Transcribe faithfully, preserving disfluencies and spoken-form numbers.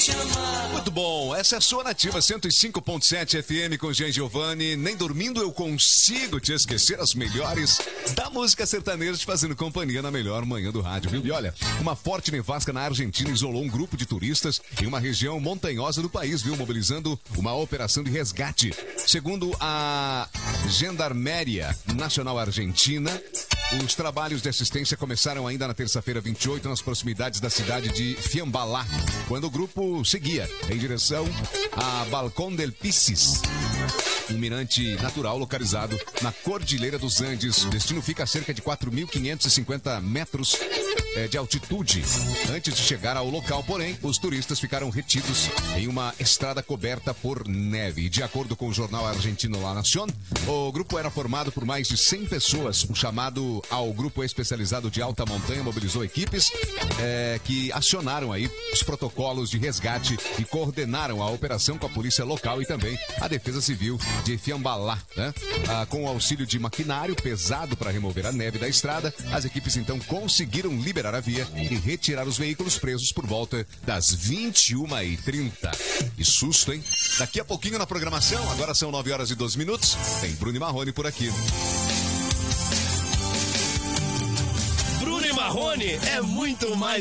Muito bom, essa é a sua Nativa cento e cinco ponto sete F M com Jean Giovanni. Nem dormindo eu consigo te esquecer, as melhores da música sertaneja te fazendo companhia na melhor manhã do rádio, viu? E olha, uma forte nevasca na Argentina isolou um grupo de turistas em uma região montanhosa do país, viu? Mobilizando uma operação de resgate. Segundo a Gendarmeria Nacional Argentina, os trabalhos de assistência começaram ainda na terça-feira vinte e oito nas proximidades da cidade de Fiambalá, quando o grupo seguia em direção a Balcón del Pisis, um mirante natural localizado na Cordilheira dos Andes. O destino fica a cerca de quatro mil quinhentos e cinquenta metros é, de altitude. Antes de chegar ao local, porém, os turistas ficaram retidos em uma estrada coberta por neve. De acordo com o jornal argentino La Nación, o grupo era formado por mais de cem pessoas. O chamado ao grupo especializado de alta montanha mobilizou equipes é, que acionaram aí os protocolos de resgate e coordenaram a operação com a polícia local e também a Defesa Civil de Fiambalá, né? Ah, com o auxílio de maquinário pesado para remover a neve da estrada, as equipes então conseguiram liberar a via e retirar os veículos presos por volta das vinte e uma e trinta. Que susto, hein? Daqui a pouquinho na programação, agora são nove horas e doze minutos, tem Bruno e Marrone por aqui. Bruno e Marrone é muito mais